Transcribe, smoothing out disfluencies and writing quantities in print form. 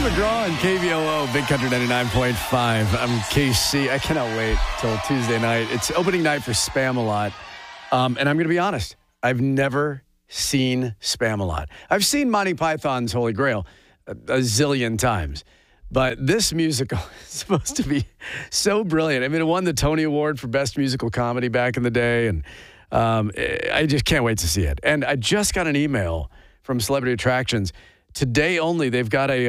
McGraw and KVOO, Big Country 99.5. I'm KC. I cannot wait till Tuesday night. It's opening night for Spam-A-Lot. And I'm going to be honest. I've never seen Spam-A-Lot. I've seen Monty Python's Holy Grail a zillion times. But this musical is supposed to be so brilliant. I mean, it won the Tony Award for Best Musical Comedy back in the day. And I just can't wait to see it. And I just got an email from Celebrity Attractions. Today only, they've got a